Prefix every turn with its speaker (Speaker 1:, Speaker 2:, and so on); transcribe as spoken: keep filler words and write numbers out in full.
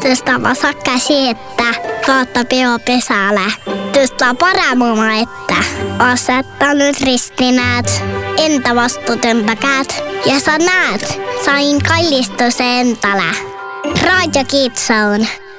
Speaker 1: Tõstava käsi että, kautta peo pesälle. Tõsta paremuuma että, asettanut ristinäät, entä vastuutömpäkäät. Ja sä näet, sain kallistuse entale. Radio Kitsaun.